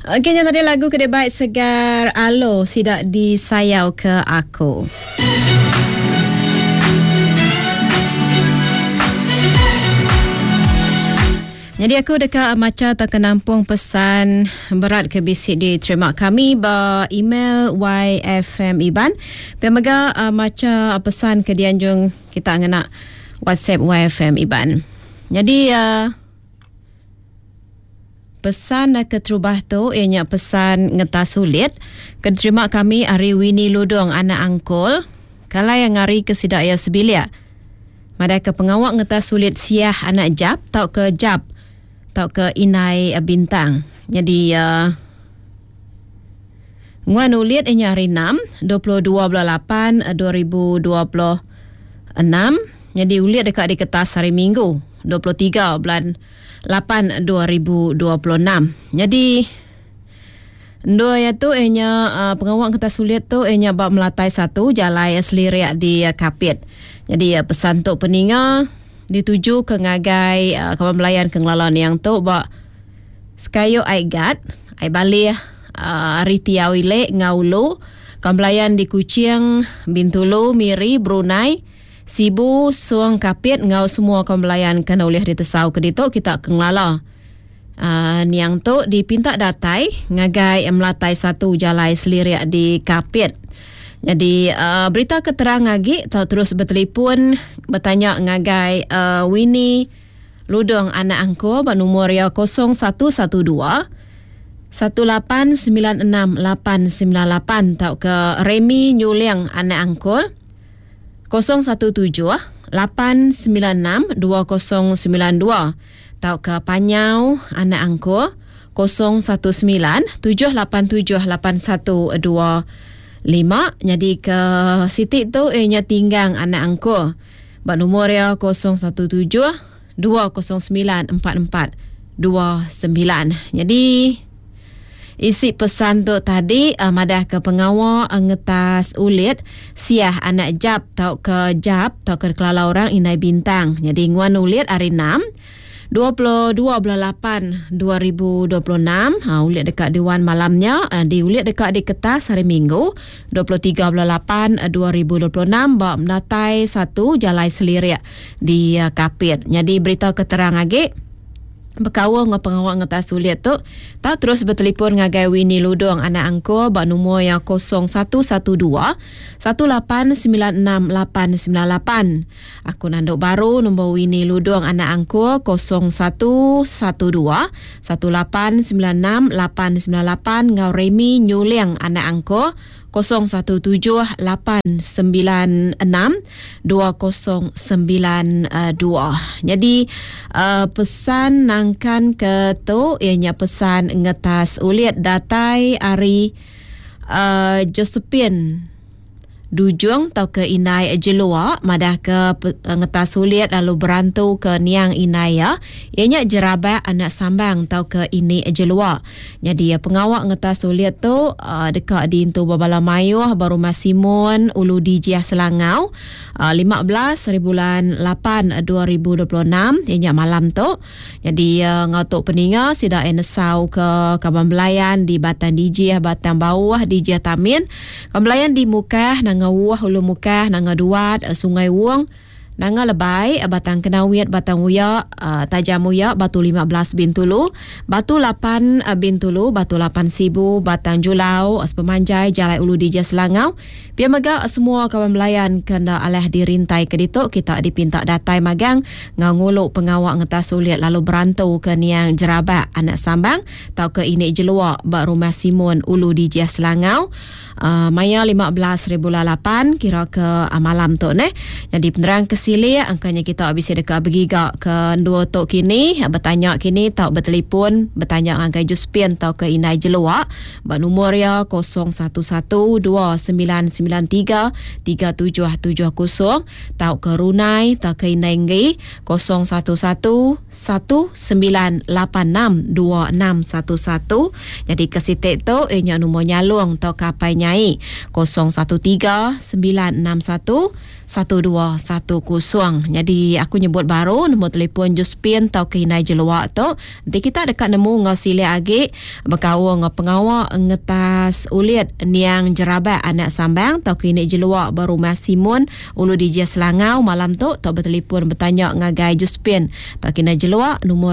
Okey, yang tadi lagu Kedai Baik Segar Alo Sidak Disayau Ke Aku. Jadi aku dekat Maca tak kenampung pesan berat ke bisik di terima kami ba email YFM-Iban. Pemega Maca pesan ke dianjung kita ngena WhatsApp YFM-Iban. Jadi pesan ke terubah tu ianya pesan ngeta sulit ke terima kami Ari Winnie Ludong anak angkol kalau yang ngari ke sidaya sebilia. Madai ke pengawak ngeta sulit siah anak jap tau ke jap tau ke inai bintang. Jadi nguan ulit inya hari 6 22/8/2026. Jadi ulit dekat di kertas hari Minggu 23 bulan 8 2026. Jadi dua tu inya pengawak kertas ulit tu inya bab melatai satu jalai seliriak di Kapit. Jadi pesan tu peninga dituju ke ngagai kawan melayan ke ngelalan yang tu ba skayo ai gat ai bali Ritia Wile Ngaulu kawan melayan di Kuching Bintulu Miri Brunei Sibu Suang Kapit ngau semua kawan melayan kena oleh ditesau ke ditu kita ke ngelala niang tu dipinta datai ngagai melatai satu jalai seliriak di Kapit. Jadi berita keterang lagi tahu terus bertelefon bertanya ngagai Winnie Ludong anak angko nomor ya 0112 1896898 tahu ke Remy Nyuliang anak angko 017 896 2092 tahu ke Panyau anak angko 019 7878125. Jadi ke Siti tu ianya tinggang anak angko. Bak nomor ya 017 209 4429. Jadi isi pesan tu tadi madah ke pengawal ngetas ulit siah anak jap tau ke kelala orang inai bintang. Jadi nguan ulit hari 6 22/8/2026 ulit dekat Dewan malamnya di ulit dekat di kertas hari Minggu 23/8/2026 bab menatai satu jalai seliriak di Kapit. Jadi berita keterang lagi berkawa dengan pengawal ngetas ulit tu tak terus bertelefon ngagai Winnie Ludong anak angko bak nombor yang 0112 1896898. Aku nanduk baru nombor Winnie Ludong anak angko 0112 1896898 ngau Remy Nyuliang anak angko 0178962092. Jadi pesan nangkan ke tu ianya pesan ngetas ulit datai Ari Josephine Dujung tau ke inai jelua madah ke ngetas ulit lalu berantu ke niang inai ya ianya jerabak anak sambang tau ke ini jelua. Jadi pengawak ngetas ulit tu dekat di Intu Babala Mayuh baru Masimun Ulu Dijah Selangau 15 bulan 8 2026 ianya malam tu. Jadi ngautuk peninga sida enesau ke Kaban Belayan di Batan Dijah Batan Bawah Dijah Tamin Kaban Belayan di Mukah Ngawah Hulu Mukah Nanga Duat Sungai Wong Nanga Lebai Batang Kenawit Batang Uya Tajam Uya Batu 15 Bintulu Batu 8 Bintulu Batu 8 Sibu Batang Julau Pemanjai Jalai Ulu Dijah Selangau biar mega semua kawan melayan kena alah dirintai ke dituk kita dipinta datai magang nganguluk pengawak ngetas ulit lalu berantau ke niang jerabak anak sambang tau ke ini jelua bak rumah Simon Ulu Dijah Selangau Maya 15 ribu 8 kira ke malam tu ne. Jadi penerang kesili angkanya kita habis dekat bergigak ke dua tok kini bertanya kini tau bertelefon bertanya angkai Juspian tau ke inai jelua bak nomor ya 0112933770 tau ke Runai tau ke inai ngi 0111986261. Jadi ke sitik tu ianya nomor nyalung tau kapai nyai 0139611210. kosong. Jadi aku nyebut baru nombor telefon Josephine tau ke inai jeluak tu. Nanti kita dekat nemu ngau sile agi berkawa ngau pengawak ngetas ulit niang jerabat anak sambang tau ke inai jeluak baru Masimun ulu DJ Selangau malam tu tak bertelefon bertanya ngagai Josephine tau ke inai jeluak nombor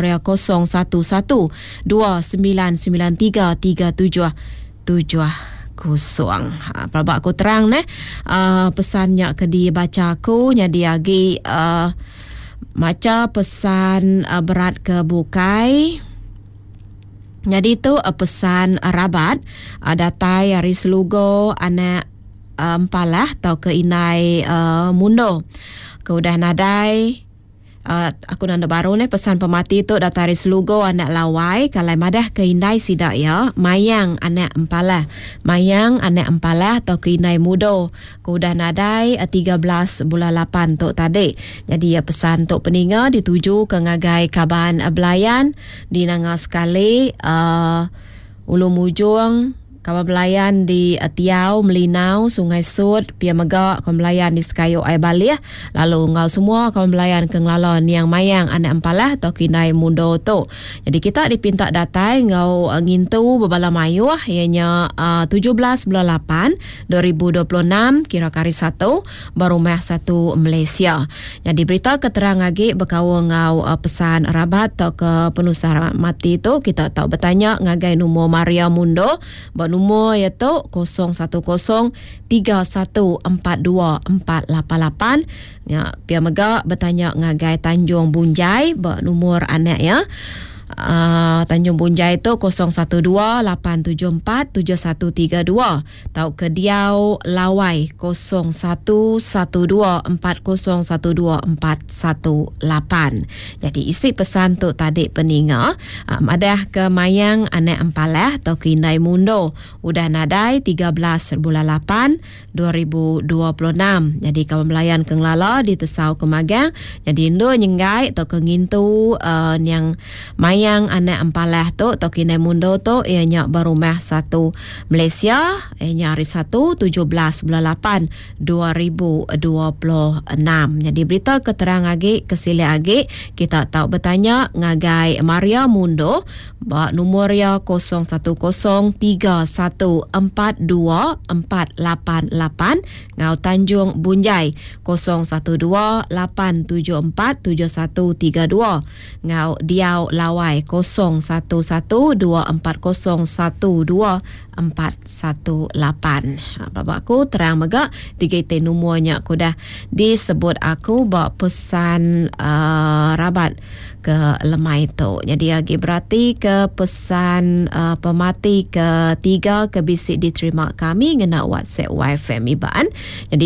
011-2993-3770. Pelabak aku terang pesannya ke dia baca aku jadi agi maca pesan berat ke bukai. Jadi tu pesan rabat datai hari selugo anak empalah tau ke inai mundo. Keudah nadai aku nanda baru ni pesan pemati tu datari selugo anak lawai kalai madah ke inai sidak ya mayang anak empalah atau ke inai mudo kudah nadai 13 bulan 8 tu tadi. Jadi ya pesan tu peninga dituju ke ngagai kaban belayan di nanga sekali ulu mujung kawan belayan di Tiau, Melinau, Sungai Sud, Pia Megak, kawan belayan di Sekayo Ai Balih. Lalu ngau semua kawan belayan ke Ngelalon yang mayang anak empalah atau kinai mundo tu. Jadi kita dipinta datai ngau ngintu bebala mayuh ianya 17 bulan 8 2026 kira kari 1 baru meh 1 Malaysia. Jadi berita keterang lagi berkawa ngau pesan rabat atau ke penusah mati tu kita tak bertanya ngagai nombor Maria Mundo nombor iaitu 0103142488 ya Pia Megak bertanya ngagai Tanjung Bunjai nombor anak ya Tanjung Bunjai itu 0128747132 tau ke Diau Lawai 0112401248. Jadi isi pesan tu tadi peninga madah ke mayang anak empalah tau ke Inai Mundo udah nadai 13 bulan 8 2026. Jadi kawan melayan ke Ngelala di Tesau ke Magang jadi Indo nyenggai tau ke ngintu yang mayang anak empalah tu atau kinai mundo tu ianya baru meh 1 Malaysia ianya hari 1 17 bulan 8 2026. Jadi berita keterang lagi kesile lagi kita tahu bertanya ngagai Maria Mundo nombor ya 0138424888 ngau Tanjung Bunjai 0128747132 ngau Diau Lawai 0124012418. Babakku terang megak 3 nomornya aku dah disebut aku bawa pesan rabat ke lemai tu. Jadi lagi berarti ke pesan pemati ke 3 ke bisik diterima kami ngena WhatsApp YFM Iban. Jadi